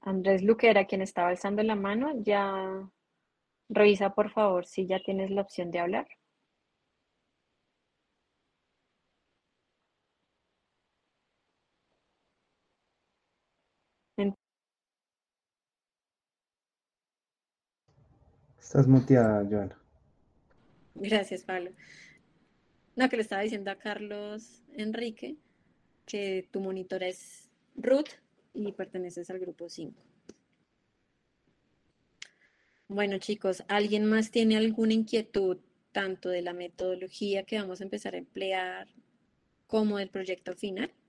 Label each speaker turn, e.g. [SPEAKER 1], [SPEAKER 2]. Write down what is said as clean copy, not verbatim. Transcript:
[SPEAKER 1] Andrés Luquera, quien estaba alzando la mano, ya revisa por favor si ya tienes la opción de hablar. En-
[SPEAKER 2] Estás muteada, Joana.
[SPEAKER 1] Gracias, Pablo. No, que le estaba diciendo a Carlos Enrique que tu monitora es Ruth y perteneces al grupo 5. Bueno, chicos, ¿alguien más tiene alguna inquietud tanto de la metodología que vamos a empezar a emplear como del proyecto final?